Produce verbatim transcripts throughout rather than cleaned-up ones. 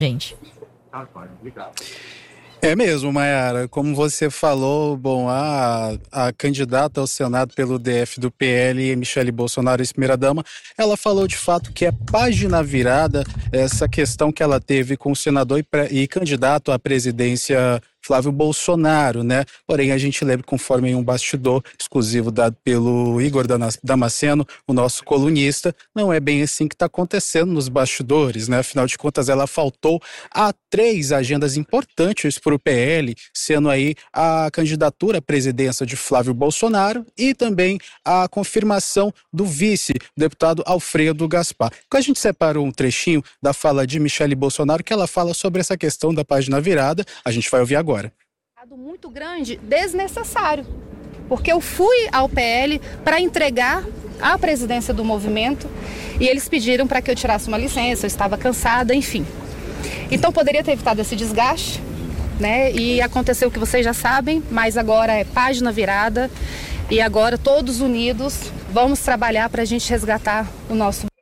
Gente. É mesmo, Mayara, como você falou, bom, a, a candidata ao Senado pelo D F do P L, Michele Bolsonaro, ex-primeira-dama, ela falou de fato que é página virada essa questão que ela teve com o senador e, pré, e candidato à presidência Flávio Bolsonaro, né? Porém, a gente lembra, conforme um bastidor exclusivo dado pelo Igor Damasceno, o nosso colunista, não é bem assim que está acontecendo nos bastidores, né? Afinal de contas, ela faltou a três agendas importantes para o P L, sendo aí a candidatura à presidência de Flávio Bolsonaro e também a confirmação do vice, o deputado Alfredo Gaspar. A gente separou um trechinho da fala de Michele Bolsonaro, que ela fala sobre essa questão da página virada, a gente vai ouvir agora. Muito grande, desnecessário, porque eu fui ao P L para entregar a presidência do movimento e eles pediram para que eu tirasse uma licença, eu estava cansada, enfim. Então poderia ter evitado esse desgaste, né? E aconteceu o que vocês já sabem, mas agora é página virada e agora todos unidos vamos trabalhar para a gente resgatar o nosso.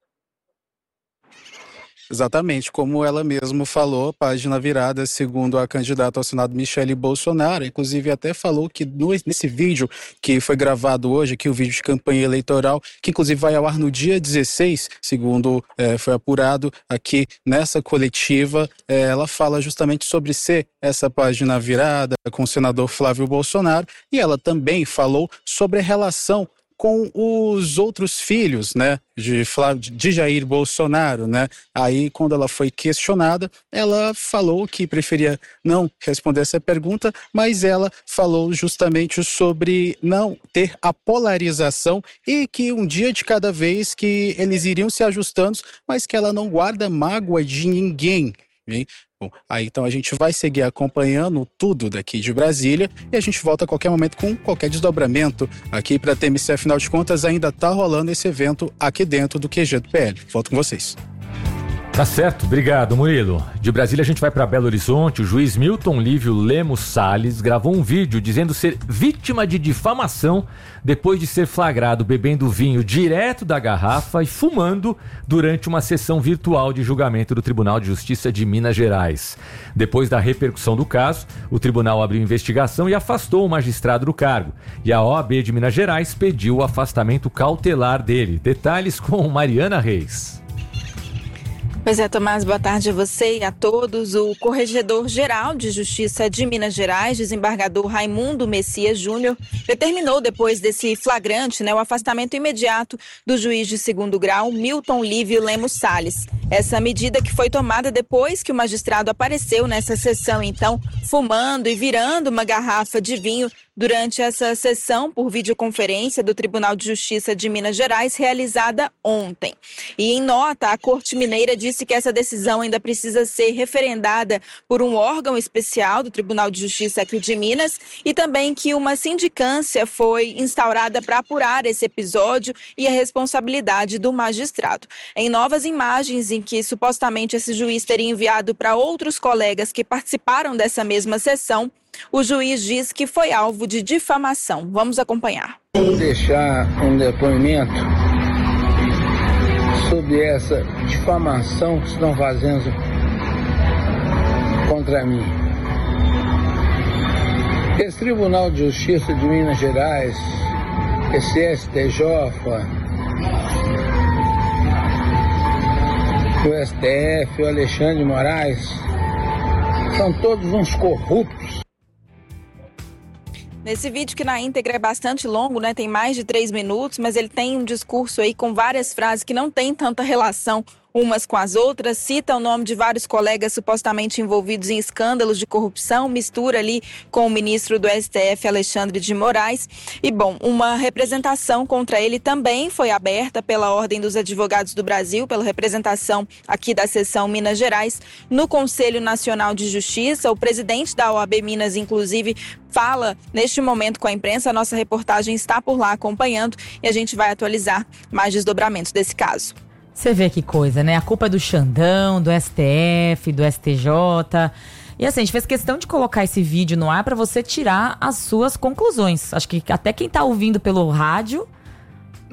Exatamente, como ela mesma falou, página virada, segundo a candidata ao Senado Michele Bolsonaro, inclusive até falou que no, nesse vídeo que foi gravado hoje, que é o vídeo de campanha eleitoral, que inclusive vai ao ar no dia dezesseis, segundo é, foi apurado aqui nessa coletiva, é, ela fala justamente sobre ser essa página virada com o senador Flávio Bolsonaro, e ela também falou sobre a relação com os outros filhos, né, de, Flávio, de Jair Bolsonaro, né, aí quando ela foi questionada, ela falou que preferia não responder essa pergunta, mas ela falou justamente sobre não ter a polarização e que um dia de cada vez que eles iriam se ajustando, mas que ela não guarda mágoa de ninguém, hein? Bom, aí então a gente vai seguir acompanhando tudo daqui de Brasília e a gente volta a qualquer momento com qualquer desdobramento aqui para a T M C. Afinal de contas, ainda está rolando esse evento aqui dentro do Q G do P L. Volto com vocês. Tá certo, obrigado, Murilo. De Brasília a gente vai para Belo Horizonte. O juiz Milton Lívio Lemos Salles gravou um vídeo dizendo ser vítima de difamação depois de ser flagrado bebendo vinho direto da garrafa e fumando durante uma sessão virtual de julgamento do Tribunal de Justiça de Minas Gerais. Depois da repercussão do caso, o tribunal abriu investigação e afastou o magistrado do cargo. E a O A B de Minas Gerais pediu o afastamento cautelar dele. Detalhes com Mariana Reis. Pois é, Tomás, boa tarde a você e a todos. O Corregedor-Geral de Justiça de Minas Gerais, desembargador Raimundo Messias Júnior, determinou depois desse flagrante, né, o afastamento imediato do juiz de segundo grau, Milton Lívio Lemos Salles. Essa medida que foi tomada depois que o magistrado apareceu nessa sessão, então, fumando e virando uma garrafa de vinho durante essa sessão por videoconferência do Tribunal de Justiça de Minas Gerais, realizada ontem. E em nota, a Corte Mineira disse que essa decisão ainda precisa ser referendada por um órgão especial do Tribunal de Justiça aqui de Minas e também que uma sindicância foi instaurada para apurar esse episódio e a responsabilidade do magistrado. Em novas imagens em que supostamente esse juiz teria enviado para outros colegas que participaram dessa mesma sessão, o juiz diz que foi alvo de difamação. Vamos acompanhar. Vou deixar um depoimento sobre essa difamação que estão fazendo contra mim. Esse Tribunal de Justiça de Minas Gerais, esse S T J, o S T F, o Alexandre de Moraes, são todos uns corruptos. Nesse vídeo, que na íntegra é bastante longo, né? Tem mais de três minutos, mas ele tem um discurso aí com várias frases que não tem tanta relação umas com as outras, cita o nome de vários colegas supostamente envolvidos em escândalos de corrupção, mistura ali com o ministro do S T F, Alexandre de Moraes. E, bom, uma representação contra ele também foi aberta pela Ordem dos Advogados do Brasil, pela representação aqui da seção Minas Gerais, no Conselho Nacional de Justiça. O presidente da O A B Minas, inclusive, fala neste momento com a imprensa. A nossa reportagem está por lá acompanhando e a gente vai atualizar mais desdobramentos desse caso. Você vê que coisa, né? A culpa é do Xandão, do S T F, do S T J. E assim, a gente fez questão de colocar esse vídeo no ar para você tirar as suas conclusões. Acho que até quem tá ouvindo pelo rádio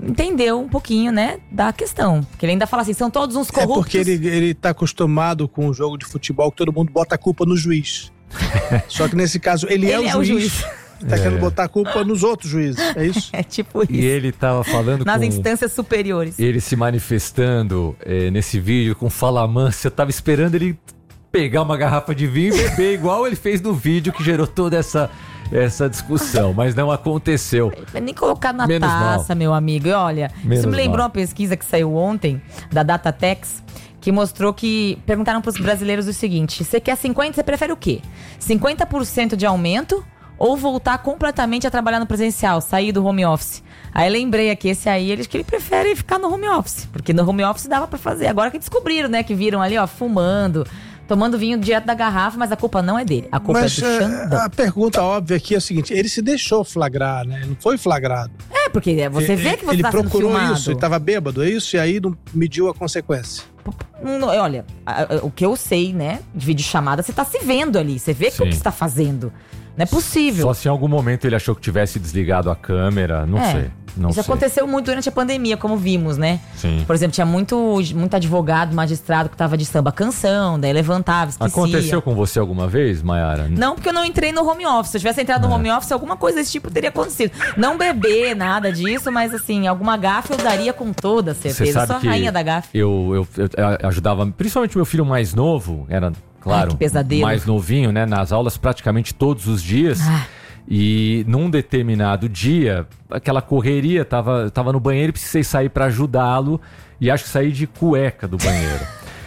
entendeu um pouquinho, né, da questão. Porque ele ainda fala assim, são todos uns corruptos. É porque ele, ele tá acostumado com o jogo de futebol que todo mundo bota a culpa no juiz. Só que nesse caso ele, ele é, o, é juiz, o juiz. Tá é. querendo botar a culpa nos outros juízes, é isso? É tipo isso. E ele tava falando nas com... instâncias superiores. Ele se manifestando é, nesse vídeo com fala mansa. Eu tava esperando ele pegar uma garrafa de vinho e beber igual ele fez no vídeo que gerou toda essa... essa discussão, mas não aconteceu. Nem colocar na Menos taça, mal. Meu amigo. E olha, Menos isso me lembrou mal. Uma pesquisa que saiu ontem, da Datatex, que mostrou que perguntaram para os brasileiros o seguinte: você quer cinquenta, você prefere o quê? cinquenta por cento de aumento ou voltar completamente a trabalhar no presencial, sair do home office? Aí lembrei aqui, esse aí, eles que ele prefere ficar no home office, porque no home office dava para fazer. Agora que descobriram, né, que viram ali, ó, fumando, tomando vinho direto da garrafa, mas a culpa não é dele, a culpa mas, é do Xandão. A pergunta óbvia aqui é a seguinte: ele se deixou flagrar, né? Não foi flagrado. É, porque você vê que você ele tá sendo filmado. Ele procurou isso, ele tava bêbado, é isso? E aí não mediu a consequência. Não, olha, a, a, o que eu sei, né, de videochamada, você tá se vendo ali, você vê que o que você tá fazendo. Não é possível. Só se em algum momento ele achou que tivesse desligado a câmera, não é. sei. Não Isso sei. aconteceu muito durante a pandemia, como vimos, né? Sim. Por exemplo, tinha muito, muito advogado, magistrado que tava de samba canção, daí levantava, esquecia. Aconteceu com você alguma vez, Mayara? Não, porque eu não entrei no home office. Se eu tivesse entrado é. no home office, alguma coisa desse tipo teria acontecido. Não beber, nada disso, mas assim, alguma gafe eu daria com toda certeza. Você sabe eu sou a rainha da gafe. Eu, eu, eu ajudava, principalmente meu filho mais novo, era, claro, Ai, que pesadelo. mais novinho, né? Nas aulas praticamente todos os dias. Ah. E num determinado dia, aquela correria, tava, tava no banheiro e precisei sair para ajudá-lo. E acho que saí de cueca do banheiro.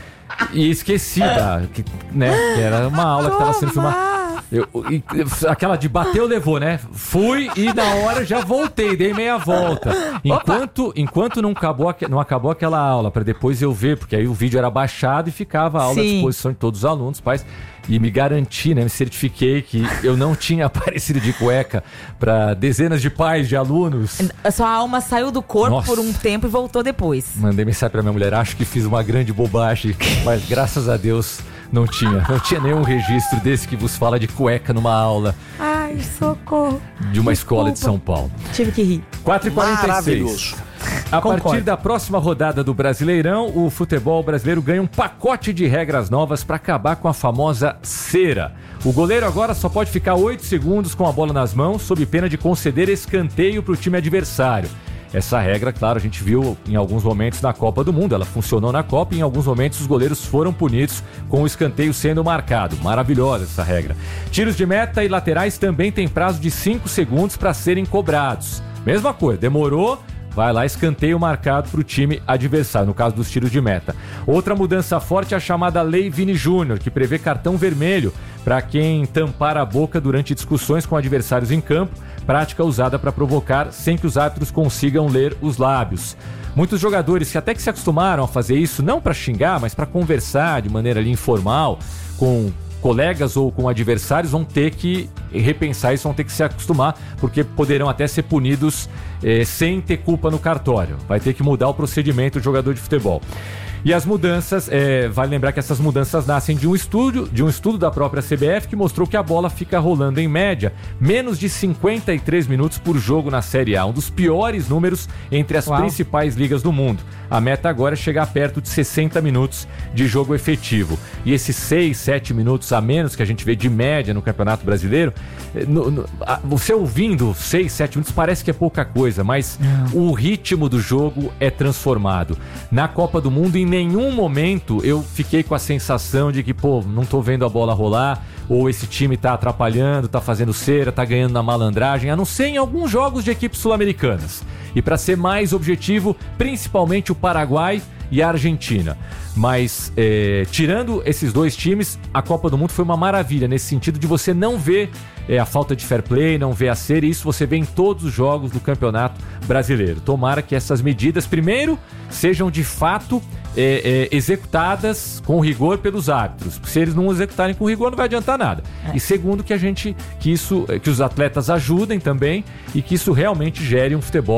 E esqueci da, que, né, que era uma aula que tava sendo filmada. Eu, e, aquela de bateu, levou, né? Fui e na hora já voltei, dei meia volta. Enquanto, enquanto não, acabou, não acabou aquela aula, para depois eu ver, porque aí o vídeo era baixado e ficava a aula Sim. à disposição de todos os alunos, pais. E me garanti, né? Me certifiquei que eu não tinha aparecido de cueca para dezenas de pais, de alunos. A sua alma saiu do corpo Nossa. por um tempo e voltou depois. Mandei mensagem pra minha mulher, acho que fiz uma grande bobagem, mas graças a Deus não tinha. Não tinha nenhum registro desse que vos fala de cueca numa aula. Ai, socorro. De uma Desculpa. escola de São Paulo. Tive que rir. quatro e quarenta e seis. A Concordo. partir da próxima rodada do Brasileirão, o futebol brasileiro ganha um pacote de regras novas para acabar com a famosa cera. O goleiro agora só pode ficar oito segundos com a bola nas mãos, sob pena de conceder escanteio para o time adversário. Essa regra, claro, a gente viu em alguns momentos na Copa do Mundo. Ela funcionou na Copa e em alguns momentos os goleiros foram punidos com o escanteio sendo marcado. Maravilhosa essa regra. Tiros de meta e laterais também têm prazo de cinco segundos para serem cobrados. Mesma coisa, demorou... Vai lá, escanteio marcado para o time adversário, no caso dos tiros de meta. Outra mudança forte é a chamada Lei Vini Júnior, que prevê cartão vermelho para quem tampar a boca durante discussões com adversários em campo, prática usada para provocar sem que os árbitros consigam ler os lábios. Muitos jogadores que até que se acostumaram a fazer isso, não para xingar, mas para conversar de maneira ali informal, com colegas ou com adversários, vão ter que repensar isso, vão ter que se acostumar, porque poderão até ser punidos eh, sem ter culpa no cartório. Vai ter que mudar o procedimento do jogador de futebol. E as mudanças, é, vale lembrar que essas mudanças nascem de um estudo, de um estudo da própria C B F que mostrou que a bola fica rolando em média menos de cinquenta e três minutos por jogo na Série A, um dos piores números entre as Uau. principais ligas do mundo. A meta agora é chegar perto de sessenta minutos de jogo efetivo. E esses seis, sete minutos a menos que a gente vê de média no Campeonato Brasileiro, no, no, a, você ouvindo seis, sete minutos parece que é pouca coisa, mas Não. o ritmo do jogo é transformado. Na Copa do Mundo, em nenhum momento eu fiquei com a sensação de que, pô, não tô vendo a bola rolar, ou esse time tá atrapalhando, tá fazendo cera, tá ganhando na malandragem, a não ser em alguns jogos de equipes sul-americanas. E para ser mais objetivo, principalmente o Paraguai e a Argentina. Mas, é, tirando esses dois times, a Copa do Mundo foi uma maravilha, nesse sentido de você não ver é, a falta de fair play, não ver a cera, e isso você vê em todos os jogos do Campeonato Brasileiro. Tomara que essas medidas, primeiro, sejam de fato é, é, executadas com rigor pelos árbitros. Se eles não executarem com rigor, não vai adiantar nada. É. E segundo, que a gente, que isso, que os atletas ajudem também e que isso realmente gere um futebol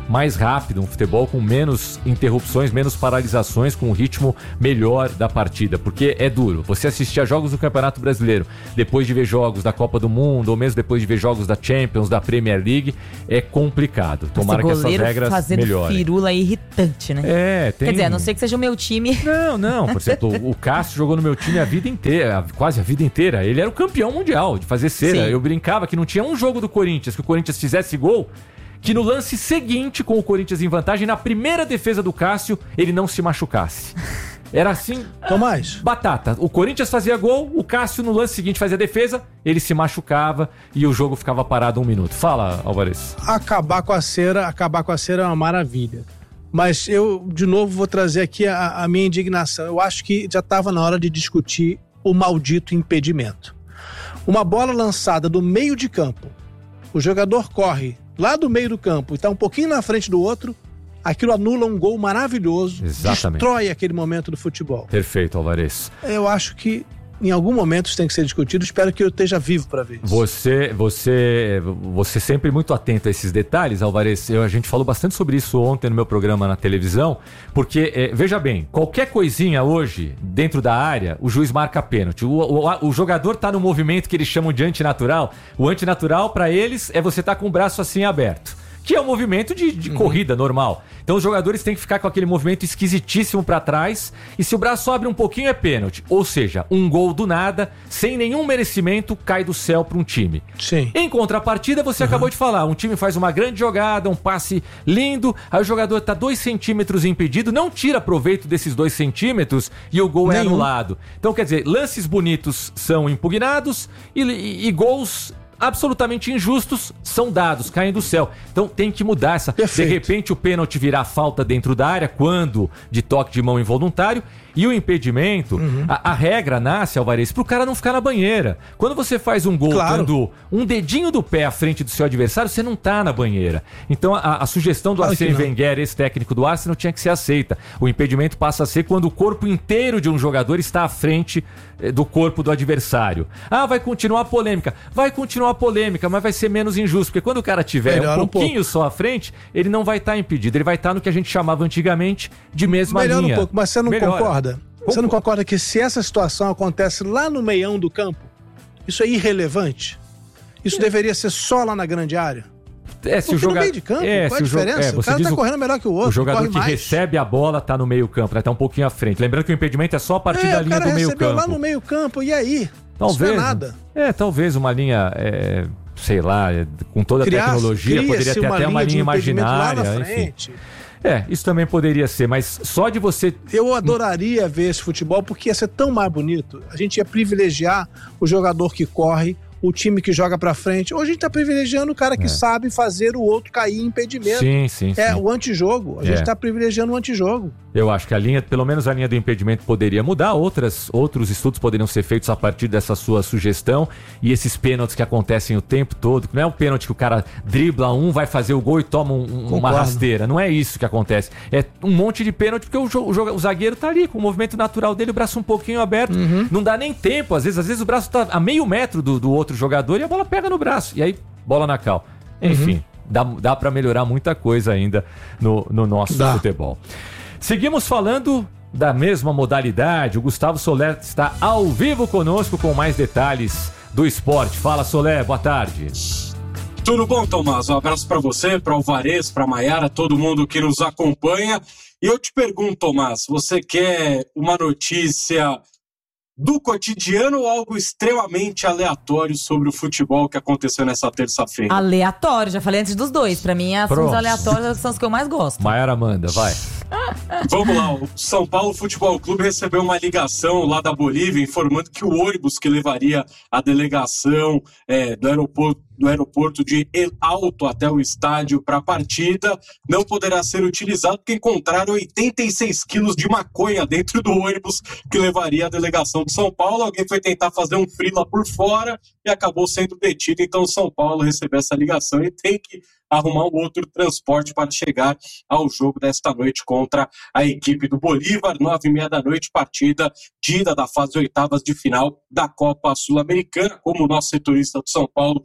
mais rápido, um futebol com menos interrupções, menos paralisações, com um ritmo melhor da partida, porque é duro. Você assistir a jogos do Campeonato Brasileiro, depois de ver jogos da Copa do Mundo, ou mesmo depois de ver jogos da Champions, da Premier League, é complicado. Tomara que essas regras fazendo melhorem. Firula é irritante, né? É, tem... Quer dizer, a não ser que seja o meu time. Não, não. Por exemplo, o Cássio jogou no meu time a vida inteira, quase a vida inteira. Ele era o campeão mundial de fazer cera. Sim. Eu brincava que não tinha um jogo do Corinthians que o Corinthians fizesse gol, que no lance seguinte, com o Corinthians em vantagem, na primeira defesa do Cássio, ele não se machucasse. Era assim, Tomás, batata. O Corinthians fazia gol, o Cássio no lance seguinte fazia defesa, ele se machucava e o jogo ficava parado um minuto. Fala, Alvarez. Acabar com a cera, acabar com a cera é uma maravilha. Mas eu, de novo, vou trazer aqui a, a minha indignação. Eu acho que já estava na hora de discutir o maldito impedimento. Uma bola lançada do meio de campo, o jogador corre lá do meio do campo e está um pouquinho na frente do outro, aquilo anula um gol maravilhoso. Exatamente. Destrói aquele momento do futebol. Perfeito, Alvarez. Eu acho que em algum momento isso tem que ser discutido. Espero que eu esteja vivo para ver isso. Você, você, você sempre muito atento a esses detalhes, Alvarez. Eu, a gente falou bastante sobre isso ontem no meu programa na televisão, porque, é, veja bem, qualquer coisinha hoje, dentro da área, o juiz marca pênalti. O, o, o jogador tá no movimento que eles chamam de antinatural. O antinatural, para eles, é você estar tá com o braço assim aberto, que é um movimento de, de uhum. corrida normal. Então os jogadores têm que ficar com aquele movimento esquisitíssimo pra trás, e se o braço abre um pouquinho é pênalti. Ou seja, um gol do nada, sem nenhum merecimento, cai do céu pra um time. Sim. Em contrapartida, você uhum. acabou de falar, um time faz uma grande jogada, um passe lindo, aí o jogador tá dois centímetros impedido, não tira proveito desses dois centímetros e o gol nenhum. É anulado. Então quer dizer, lances bonitos são impugnados e, e, e gols absolutamente injustos são dados, caem do céu. Então tem que mudar essa. Perfeito. De repente o pênalti virar falta dentro da área, quando de toque de mão involuntário, e o impedimento, uhum. a, a regra nasce, Alvarez, pro cara não ficar na banheira. Quando você faz um gol claro. dando um dedinho do pé à frente do seu adversário, você não tá na banheira. Então a, a sugestão do claro Arsene Wenger, esse técnico do Arsenal, tinha que ser aceita. O impedimento passa a ser quando o corpo inteiro de um jogador está à frente eh, do corpo do adversário. Ah, vai continuar a polêmica. Vai continuar a polêmica, mas vai ser menos injusto, porque quando o cara tiver Melhor um pouquinho um pouco. só à frente, ele não vai estar tá impedido. Ele vai estar tá no que a gente chamava antigamente de mesma Melhor linha. um pouco, mas você não Melhora. concorda? Você não concorda que se essa situação acontece lá no meião do campo, isso é irrelevante? Isso é. deveria ser só lá na grande área? É, se o jogador... no meio de campo, é, qual a diferença? É, o cara tá correndo melhor que o outro, o jogador corre que mais. recebe a bola tá no meio campo, né? Tá um pouquinho à frente. Lembrando que o impedimento é só a partir é, da linha do meio campo. O cara recebeu lá no meio campo, e aí? Talvez, isso não é nada. É, talvez uma linha... É... sei lá, com toda a Criar, tecnologia, poderia ter uma até uma linha imaginária, lá na enfim. frente. É, isso também poderia ser, mas só de você... Eu adoraria ver esse futebol, porque ia ser tão mais bonito. A gente ia privilegiar o jogador que corre, o time que joga pra frente. Hoje a gente tá privilegiando o cara que é. sabe fazer o outro cair em impedimento. Sim, sim, É sim. o antijogo. A gente é. tá privilegiando o antijogo. Eu acho que a linha, pelo menos a linha do impedimento poderia mudar. Outras, outros estudos poderiam ser feitos a partir dessa sua sugestão. E esses pênaltis que acontecem o tempo todo, não é um pênalti que o cara dribla um, vai fazer o gol e toma um, uma rasteira. Não é isso que acontece. É um monte de pênalti porque o, o, o zagueiro tá ali com o movimento natural dele, o braço um pouquinho aberto. Uhum. Não dá nem tempo. Às vezes, às vezes o braço tá a meio metro do, do outro jogador e a bola pega no braço. E aí, bola na cal. Enfim, uhum. dá, dá pra melhorar muita coisa ainda no, no nosso dá. futebol. Seguimos falando da mesma modalidade. O Gustavo Soler está ao vivo conosco com mais detalhes do esporte. Fala, Soler, boa tarde. Tudo bom, Tomás? Um abraço para você, para o Alvarez, para a Maiara, todo mundo que nos acompanha. E eu te pergunto, Tomás, você quer uma notícia do cotidiano ou algo extremamente aleatório sobre o futebol que aconteceu nessa terça-feira? Aleatório, já falei antes dos dois. Pra mim, assuntos aleatórios são os que eu mais gosto. Maiara manda, vai. Vamos lá, o São Paulo Futebol Clube recebeu uma ligação lá da Bolívia informando que o ônibus que levaria a delegação é, do aeroporto do aeroporto de El Alto até o estádio para a partida não poderá ser utilizado porque encontraram oitenta e seis quilos de maconha dentro do ônibus que levaria a delegação de São Paulo. Alguém foi tentar fazer um frila por fora e acabou sendo detido. Então o São Paulo recebeu essa ligação e tem que arrumar um outro transporte para chegar ao jogo desta noite contra a equipe do Bolívar, nove e meia da noite, partida de ida da fase oitavas de final da Copa Sul-Americana. Como o nosso setorista do São Paulo já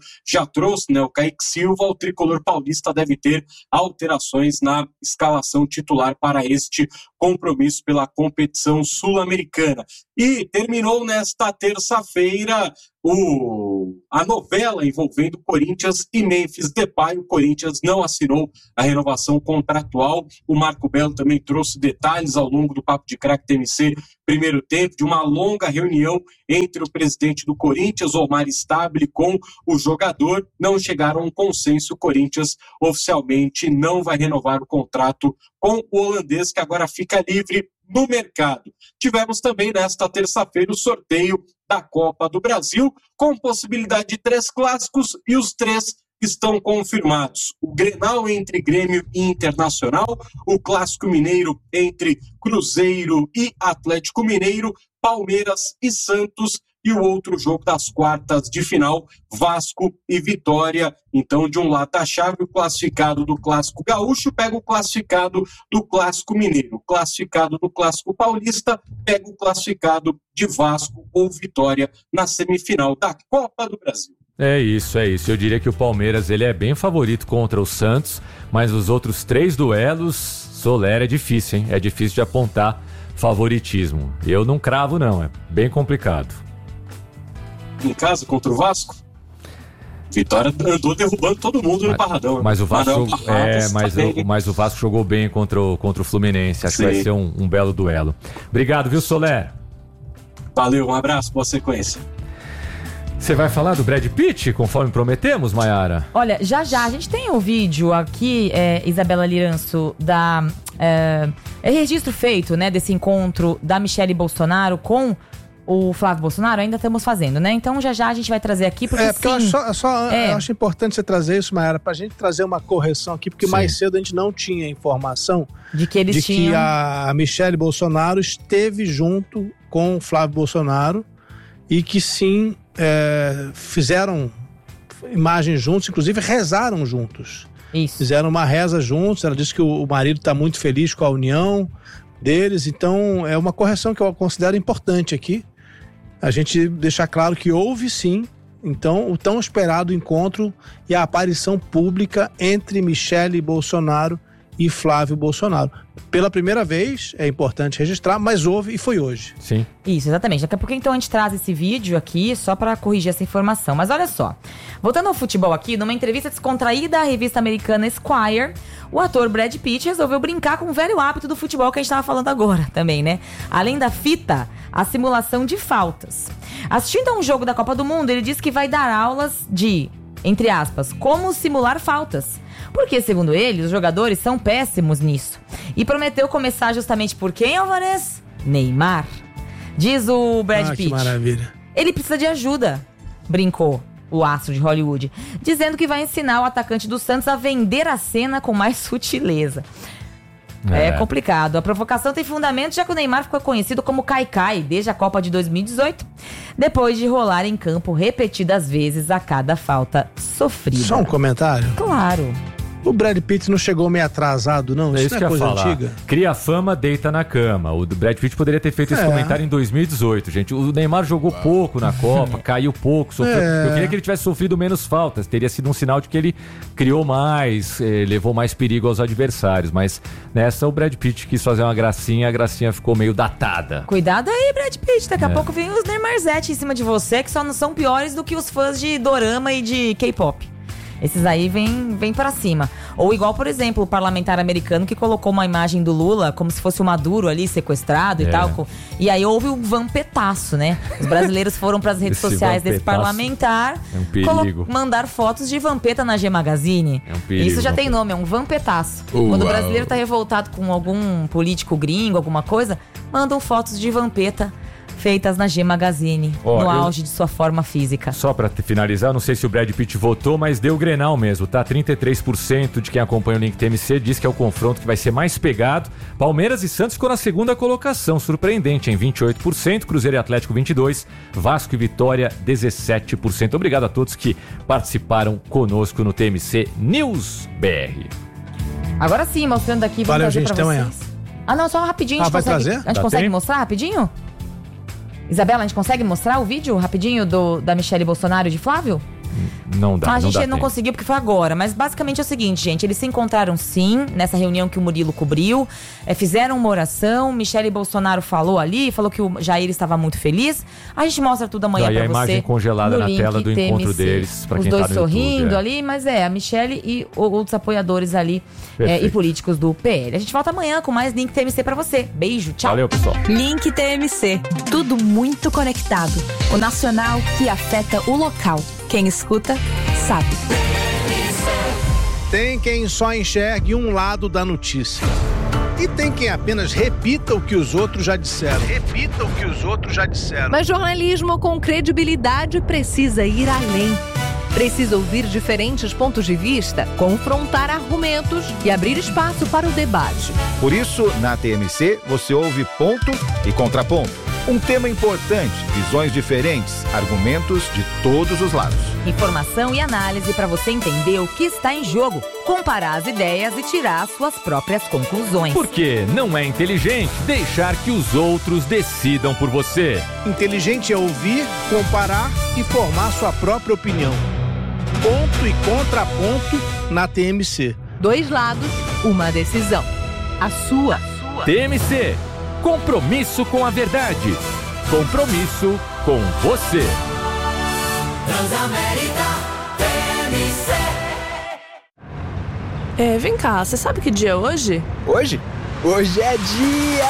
já trouxe, né, o Kaique Silva, o tricolor paulista deve ter alterações na escalação titular para este compromisso pela competição sul-americana. E terminou nesta terça-feira o, a novela envolvendo Corinthians e Memphis Depay. O Corinthians não assinou a renovação contratual. O Marco Belo também trouxe detalhes ao longo do Papo de Craque T M C primeiro tempo, de uma longa reunião entre o presidente do Corinthians, Omar Stabile, com o jogador. Não chegaram a um consenso. O Corinthians oficialmente não vai renovar o contrato com o holandês, que agora fica livre no mercado. Tivemos também nesta terça-feira o sorteio da Copa do Brasil, com possibilidade de três clássicos, e os três estão confirmados. O Grenal entre Grêmio e Internacional, o Clássico Mineiro entre Cruzeiro e Atlético Mineiro, Palmeiras e Santos, e o outro jogo das quartas de final, Vasco e Vitória. Então, de um lado da chave, o classificado do Clássico Gaúcho pega o classificado do Clássico Mineiro. O classificado do Clássico Paulista pega o classificado de Vasco ou Vitória na semifinal da Copa do Brasil. É isso, é isso. Eu diria que o Palmeiras ele é bem favorito contra o Santos, mas os outros três duelos, Soler, é difícil, hein? É difícil de apontar favoritismo. Eu não cravo, não. É bem complicado. Em casa contra o Vasco, Vitória andou derrubando todo mundo no Barradão. Mas o Vasco, jogou, é, mas, o, mas o Vasco jogou bem contra o, contra o Fluminense. Acho Sim. que vai ser um, um belo duelo. Obrigado, viu, Soler? Valeu, um abraço, boa sequência. Você vai falar do Brad Pitt, conforme prometemos, Mayara? Olha, já já, a gente tem um vídeo aqui, é, Isabela Liranço, da é, é registro feito, né, desse encontro da Michelle Bolsonaro com o Flávio Bolsonaro. Ainda estamos fazendo, né? Então já já a gente vai trazer aqui, porque É, porque sim, eu, acho, só, só, é. eu acho importante você trazer isso, Mayara, pra gente trazer uma correção aqui, porque sim. mais cedo a gente não tinha informação de que eles de tinham... que a Michelle Bolsonaro esteve junto com o Flávio Bolsonaro e que sim, é, fizeram imagens juntos, inclusive rezaram juntos. Isso. Fizeram uma reza juntos. Ela disse que o, o marido está muito feliz com a união deles. Então é uma correção que eu considero importante aqui. A gente deixar claro que houve sim, então, o tão esperado encontro e a aparição pública entre Michelle Bolsonaro e Flávio Bolsonaro. Pela primeira vez, é importante registrar, mas houve e foi hoje. Sim. Isso, exatamente. Daqui a pouco então a gente traz esse vídeo aqui só para corrigir essa informação. Mas olha só, voltando ao futebol aqui, numa entrevista descontraída à revista americana Esquire, o ator Brad Pitt resolveu brincar com o velho hábito do futebol que a gente estava falando agora também, né? Além da fita, a simulação de faltas. Assistindo a um jogo da Copa do Mundo, ele disse que vai dar aulas de, entre aspas, como simular faltas. Porque, segundo ele, os jogadores são péssimos nisso. E prometeu começar justamente por quem, Alvarez? Neymar. Diz o Brad ah, Pitt. Que maravilha. Ele precisa de ajuda, brincou o astro de Hollywood, dizendo que vai ensinar o atacante do Santos a vender a cena com mais sutileza. É. é complicado. A provocação tem fundamento, já que o Neymar ficou conhecido como Caicai desde a Copa de dois mil e dezoito, depois de rolar em campo repetidas vezes a cada falta sofrida. Só um comentário? Claro. O Brad Pitt não chegou meio atrasado, não? É isso, isso não é que coisa eu ia falar. antiga? Cria fama, deita na cama. O Brad Pitt poderia ter feito esse é. comentário em dois mil e dezoito, gente. O Neymar jogou pouco na Copa, caiu pouco, sofreu. É. Eu queria que ele tivesse sofrido menos faltas. Teria sido um sinal de que ele criou mais, eh, levou mais perigo aos adversários. Mas nessa, o Brad Pitt quis fazer uma gracinha, a gracinha ficou meio datada. Cuidado aí, Brad Pitt. Daqui a É. pouco vem os Neymarzete em cima de você, que só não são piores do que os fãs de dorama e de K-pop. Esses aí vêm vem pra cima. Ou igual, por exemplo, o parlamentar americano que colocou uma imagem do Lula como se fosse o Maduro ali, sequestrado É. e tal. E aí houve um vampetaço, né? Os brasileiros foram pras redes Esse sociais desse vampetaço parlamentar é um perigo. mandar fotos de vampeta na G Magazine. É um perigo. Isso já tem nome, é um vampetaço. Uau. Quando o brasileiro tá revoltado com algum político gringo, alguma coisa, mandam fotos de vampeta feitas na G Magazine, Ó, no eu- auge de sua forma física. Só pra te finalizar, não sei se o Brad Pitt votou, mas deu Grenal mesmo, tá? trinta e três por cento de quem acompanha o Link T M C diz que é o confronto que vai ser mais pegado. Palmeiras e Santos ficou na segunda colocação, surpreendente, em vinte e oito por cento. Cruzeiro e Atlético vinte e dois por cento. Vasco e Vitória dezessete por cento. Obrigado a todos que participaram conosco no T M C News B R. Agora sim, mostrando aqui, vamos Valeu, trazer gente, pra até vocês. amanhã. Ah, não, só rapidinho. Ah, a gente vai consegue, trazer? A gente Dá consegue tempo? mostrar rapidinho? Isabela, a gente consegue mostrar o vídeo rapidinho do, da Michelle Bolsonaro e de Flávio? Não dá, A não gente dá não tempo. conseguiu porque foi agora, mas basicamente é o seguinte, gente, eles se encontraram sim, nessa reunião que o Murilo cobriu, é, fizeram uma oração, Michele Bolsonaro falou ali, falou que o Jair estava muito feliz. A gente mostra tudo amanhã Daí pra a você. imagem congelada na link tela do T M C. encontro deles, pra Os quem dois tá no sorrindo YouTube, é. ali, mas é, a Michele e outros apoiadores ali é, Perfeito. e políticos do P L. A gente volta amanhã com mais Link T M C pra você. Beijo, tchau. Valeu, pessoal. Link T M C. Tudo muito conectado. O nacional que afeta o local. Quem escuta, sabe. Tem quem só enxergue um lado da notícia. E tem quem apenas repita o que os outros já disseram. Repita o que os outros já disseram. Mas jornalismo com credibilidade precisa ir além. Precisa ouvir diferentes pontos de vista, confrontar argumentos e abrir espaço para o debate. Por isso, na T M C, você ouve ponto e contraponto. Um tema importante, visões diferentes, argumentos de todos os lados. Informação e análise para você entender o que está em jogo, comparar as ideias e tirar suas próprias conclusões. Porque não é inteligente deixar que os outros decidam por você. Inteligente é ouvir, comparar e formar sua própria opinião. Ponto e contraponto na T M C. Dois lados, uma decisão. A sua. T M C. Compromisso com a verdade. Compromisso com você. Transamérica T M C. É, vem cá, você sabe que dia é hoje? Hoje? Hoje é dia